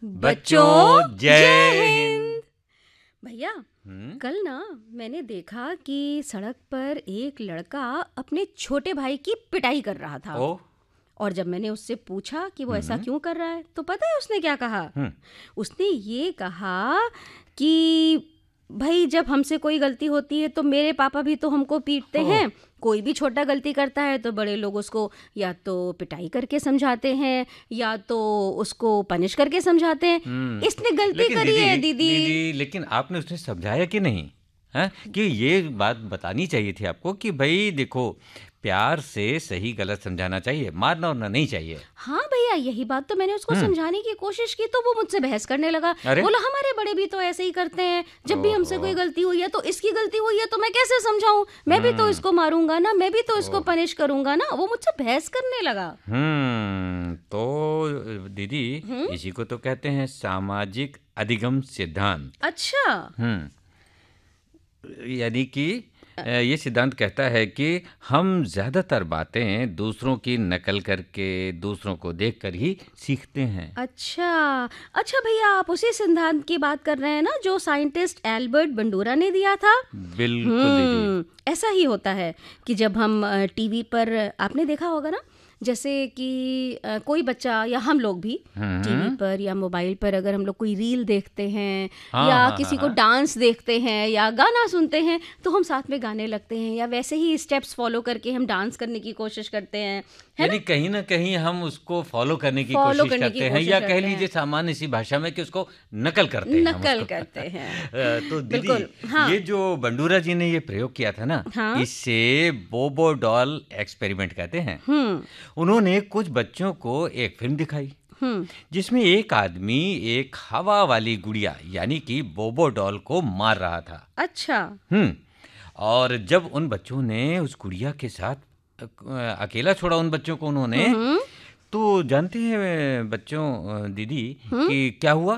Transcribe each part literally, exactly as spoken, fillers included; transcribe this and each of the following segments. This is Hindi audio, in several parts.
बच्चों जय हिंद। भैया हम्म, कल ना मैंने देखा कि सड़क पर एक लड़का अपने छोटे भाई की पिटाई कर रहा था। ओ और जब मैंने उससे पूछा कि वो ऐसा हम्म, क्यों कर रहा है तो पता है उसने क्या कहा? हम्म, उसने ये कहा कि भाई जब हमसे कोई गलती होती है तो मेरे पापा भी तो हमको पीटते ओ, हैं। कोई भी छोटा गलती करता है तो बड़े लोग उसको या तो पिटाई करके समझाते हैं या तो उसको पनिश करके समझाते हैं। हम्म। इसने गलती लेकिन करी दीदी है दीदी। दीदी लेकिन आपने उसने समझाया कि नहीं? हाँ, कि ये बात बतानी चाहिए थी आपको कि भाई देखो, प्यार से सही गलत समझाना चाहिए, मारना और नहीं चाहिए। हाँ भैया यही बात तो मैंने उसको हम्म। समझाने की कोशिश की तो वो मुझसे बहस करने लगा। अरे बोला हमारे बड़े भी तो ऐसे ही करते हैं, जब भी हमसे ओहो कोई गलती हुई है तो इसकी गलती हुई है तो मैं कैसे समझाऊं, मैं भी तो हम्म इसको मारूंगा ना, मैं भी तो इसको ओह पनिश करूंगा ना। वो मुझसे बहस करने लगा। हम्म तो दीदी हम्म। इसी को तो कहते हैं सामाजिक अधिगम सिद्धांत। अच्छा। हम्म यानी कि अ, ये सिद्धांत कहता है कि हम ज़्यादातर बातें दूसरों की नकल करके, दूसरों को देखकर ही सीखते हैं। अच्छा अच्छा भैया आप उसी सिद्धांत की बात कर रहे हैं ना जो साइंटिस्ट एल्बर्ट बंडूरा ने दिया था? बिल्कुल दीदी। हम्म ऐसा ही होता है कि जब हम टीवी पर, आपने देखा होगा ना, जैसे कि अ, कोई बच्चा या हम लोग भी टीवी हम्म पर या मोबाइल पर अगर हम लोग कोई रील देखते हैं हाँ या हाँ हाँ किसी को हाँ डांस देखते हैं या गाना सुनते हैं तो हम साथ में गाने लगते हैं या वैसे ही स्टेप्स फॉलो करके हम डांस करने की कोशिश करते हैं, है ना? यानी कहीं ना कहीं हम उसको फॉलो करने की फॉलो कोशिश करने की करते हैं, कोशिश या कह करते लीजिए हैं, सामान्य सी भाषा में कि उसको नकल करते हैं हम नकल उसको। करते हैं। अ, तो दीदी बिल्कुल हाँ ये जो बंडूरा जी ने ये प्रयोग किया था ना, हाँ। इससे बोबो डॉल एक्सपेरिमेंट कहते हैं। हम्म उन्होंने कुछ बच्चों को एक फिल्म दिखाई हम्म जिसमें एक आदमी एक हवा वाली गुड़िया यानी कि बोबो डॉल को मार रहा था। अच्छा। हम्म और जब उन बच्चों ने उस गुड़िया के साथ अ, अकेला छोड़ा उन बच्चों को उन्होंने, हम्म तो जानते हैं बच्चों, अ, दीदी, हम्म कि क्या हुआ?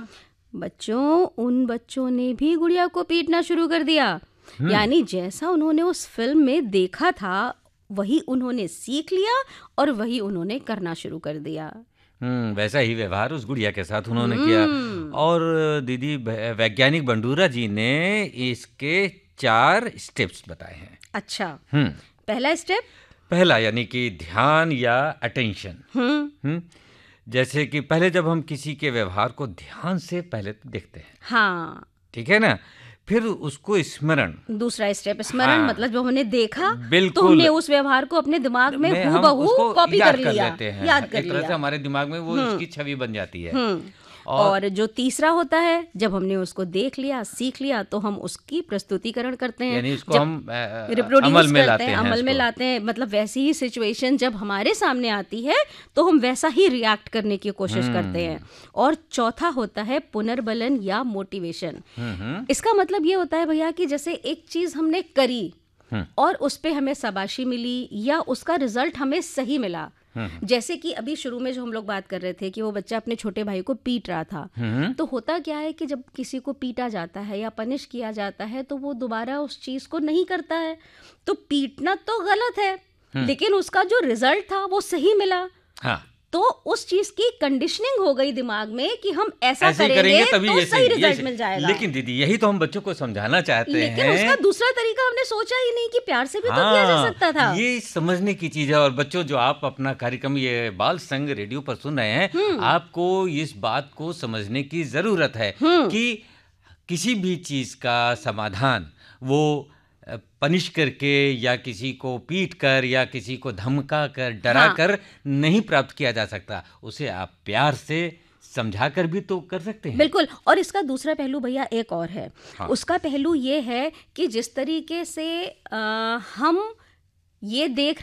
बच्चों उन बच्चों ने भी गुड़िया को पीटना शुरू कर दिया। हम्म यानी जैसा उन्होंने उस फिल्म में देखा था वही उन्होंने सीख लिया और वही उन्होंने करना शुरू कर दिया। हम्म वैसा ही व्यवहार उस गुड़िया के साथ उन्होंने किया। हम्म और दीदी वै- वैज्ञानिक बंडूरा जी ने इसके चार स्टेप्स बताए हैं। अच्छा। हम्म पहला स्टेप। पहला यानी कि ध्यान या अटेंशन। हम्म हम्म जैसे कि पहले जब हम किसी के व्यवहार को ध्यान से पहले तो देखते हैं, हाँ। ठीक है ना, फिर उसको स्मरण। दूसरा स्टेप स्मरण, हाँ मतलब जब हमने देखा तो बिल्कुल, हमने उस व्यवहार को अपने दिमाग में में हम हूबहू उसको कॉपी याद कर कर लिया, लेते हैं, याद कर एक तरह से लिया। हमारे दिमाग में वो हम्म उसकी छवि बन जाती है। हम्म और और जो तीसरा होता है जब हमने उसको देख लिया सीख लिया तो हम उसकी प्रस्तुतिकरण करते हैं, यानी उसको जब हम अ, अ, रिप्रोड्यूस अमल में करते लाते हैं, हैं अमल में उसको। लाते हैं। मतलब वैसी ही सिचुएशन जब हमारे सामने आती है तो हम वैसा ही रिएक्ट करने की कोशिश करते हैं। हम्म और चौथा होता है पुनर्बलन या मोटिवेशन। हम्म हम्म इसका मतलब ये होता है भैया कि जैसे एक चीज हमने करी हम्म और उस पे हमें शाबाशी मिली या उसका रिजल्ट हमें सही मिला। हम्म जैसे कि अभी शुरू में जो हम लोग बात कर रहे थे कि वो बच्चा अपने छोटे भाई को पीट रहा था, हम्म तो होता क्या है कि जब किसी को पीटा जाता है या पनिश किया जाता है तो वो दोबारा उस चीज को नहीं करता है। तो पीटना तो गलत है हम्म, लेकिन उसका जो रिजल्ट था वो सही मिला, हाँ तो उस चीज की कंडीशनिंग हो गई दिमाग में कि हम ऐसा ऐसे ही करेंगे, करेंगे तभी तो ये सही सही, रिजल्ट ये मिल जाएगा। लेकिन दीदी यही तो हम बच्चों को समझाना चाहते लेकिन हैं। उसका दूसरा तरीका हमने सोचा ही नहीं कि प्यार से भी तो किया जा हाँ, सकता था। ये समझने की चीज है। और बच्चों, जो आप अपना कार्यक्रम ये बाल संग रेडियो पर सुन रहे हैं, हम्म आपको इस बात को समझने की जरूरत है हम्म कि किसी भी चीज का समाधान वो पनिश करके या किसी को पीट कर या किसी को धमका कर, डरा हाँ कर नहीं प्राप्त किया जा सकता। उसे आप प्यार से समझा कर भी तो कर सकते हैं। बिल्कुल। और इसका दूसरा पहलू भैया एक और है। हाँ उसका पहलू ये है कि जिस तरीके से आ, हम ये देख